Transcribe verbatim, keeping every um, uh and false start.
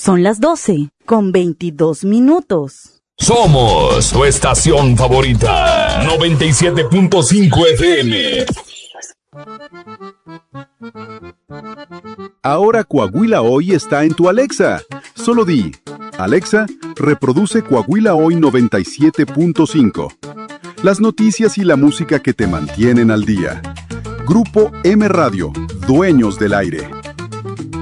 Son las doce con veintidós minutos. Somos tu estación favorita, noventa y siete punto cinco F M. Ahora Coahuila Hoy está en tu Alexa. Solo di, Alexa, reproduce Coahuila Hoy noventa y siete punto cinco. Las noticias y la música que te mantienen al día. Grupo M Radio, dueños del aire.